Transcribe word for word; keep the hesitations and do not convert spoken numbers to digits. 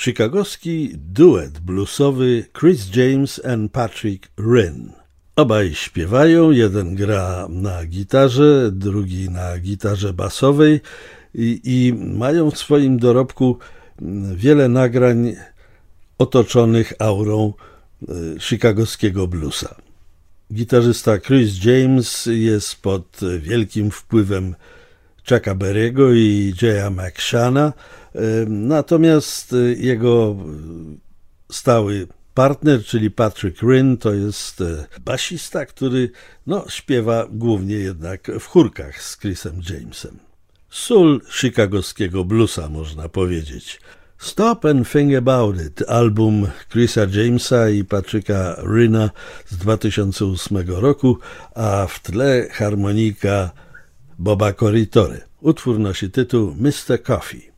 chicagowski duet bluesowy Chris James and Patrick Rynn. Obaj śpiewają, jeden gra na gitarze, drugi na gitarze basowej i, i mają w swoim dorobku wiele nagrań otoczonych aurą chicagowskiego bluesa. Gitarzysta Chris James jest pod wielkim wpływem Chucka Berry'ego i Jaya McShanna, natomiast jego stały partner, czyli Patrick Rynn, to jest basista, który no, śpiewa głównie jednak w chórkach z Chrisem Jamesem. Sól chicagowskiego bluesa, można powiedzieć. Stop and Think About It, album Chrisa Jamesa i Patricka Rynna z dwa tysiące ósmego roku, a w tle harmonika Boba Corritore. Utwór nosi tytuł mister Coffee.